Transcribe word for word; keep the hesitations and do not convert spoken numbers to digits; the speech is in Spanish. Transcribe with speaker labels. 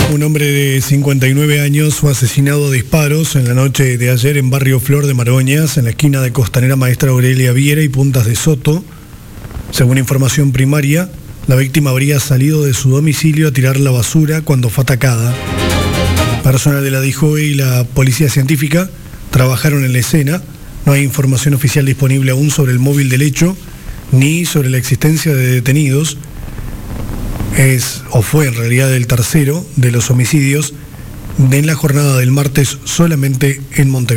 Speaker 1: Un hombre de cincuenta y nueve años fue asesinado a disparos en la noche de ayer en Barrio Flor de Maroñas, en la esquina de Costanera Maestra Aurelia Viera y Puntas de Soto. Según información primaria, la víctima habría salido de su domicilio a tirar la basura cuando fue atacada. Personal de la D I J O E y la Policía Científica trabajaron en la escena. No hay información oficial disponible aún sobre el móvil del hecho, ni sobre la existencia de detenidos. Es, o fue en realidad el tercero de los homicidios en la jornada del martes solamente en Montevideo.